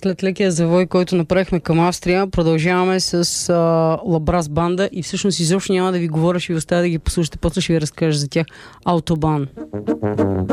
след лекия завой, който направихме към Австрия, продължаваме с Лабрас банда и всъщност изобщо няма да ви говоря, ще ви оставя да ги послушате, после ще ви разкажа за тях. Автобан.